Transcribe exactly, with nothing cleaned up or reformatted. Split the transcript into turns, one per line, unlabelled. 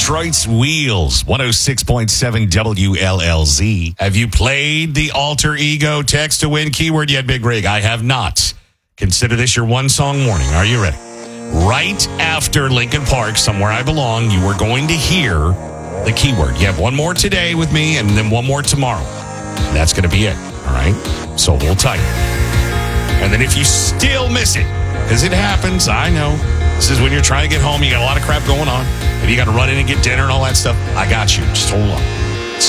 Detroit's Wheels, one oh six point seven W L L Z. Have you played the Alter Ego text to win keyword yet, Big Rig? I have not. Consider this your one song warning. Are you ready? Right after Lincoln Park, Somewhere I Belong, you are going to hear the keyword. You have one more today with me and then one more tomorrow. That's going to be it. All right? So hold tight. And then if you still miss it, because it happens, I know. This is when you're trying to get home. You got a lot of crap going on. Maybe you got to run in and get dinner and all that stuff. I got you. Just hold on.